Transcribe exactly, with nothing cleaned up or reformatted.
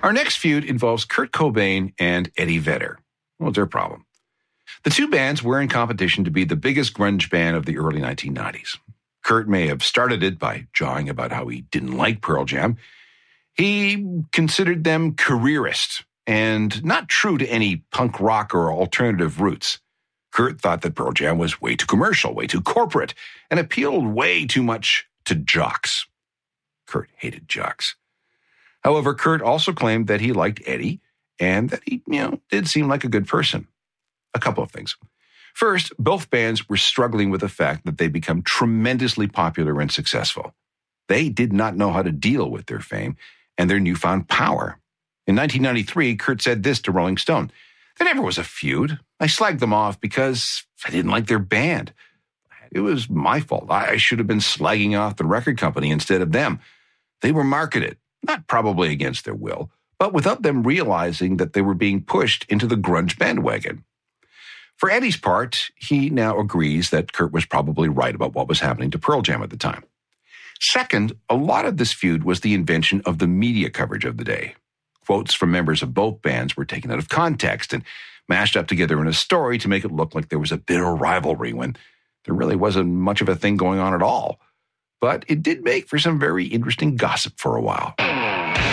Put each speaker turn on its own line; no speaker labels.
Our next feud involves Kurt Cobain and Eddie Vedder. What's their problem? The two bands were in competition to be the biggest grunge band of the early nineteen nineties. Kurt may have started it by jawing about how he didn't like Pearl Jam. He considered them careerist and not true to any punk rock or alternative roots. Kurt thought that Pearl Jam was way too commercial, way too corporate, and appealed way too much to jocks. Kurt hated jocks. However, Kurt also claimed that he liked Eddie and that he, you know, did seem like a good person. A couple of things. First, both bands were struggling with the fact that they'd become tremendously popular and successful. They did not know how to deal with their fame and their newfound power. In nineteen ninety-three, Kurt said this to Rolling Stone: "There never was a feud. I slagged them off because I didn't like their band. It was my fault. I should have been slagging off the record company instead of them. They were marketed, not probably against their will, but without them realizing that they were being pushed into the grunge bandwagon." For Eddie's part, he now agrees that Kurt was probably right about what was happening to Pearl Jam at the time. Second, a lot of this feud was the invention of the media coverage of the day. Quotes from members of both bands were taken out of context and mashed up together in a story to make it look like there was a bitter rivalry when there really wasn't much of a thing going on at all. But it did make for some very interesting gossip for a while.